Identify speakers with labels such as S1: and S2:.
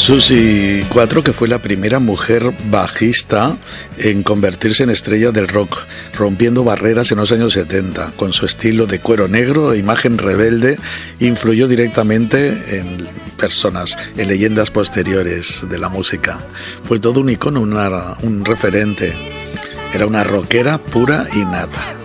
S1: Susie 4, que fue la primera mujer bajista en convertirse en estrella del rock, rompiendo barreras en los años 70. Con su estilo de cuero negro e imagen rebelde, influyó directamente en personas, en leyendas posteriores de la música. Fue todo un icono, un referente. Era una rockera pura y nata.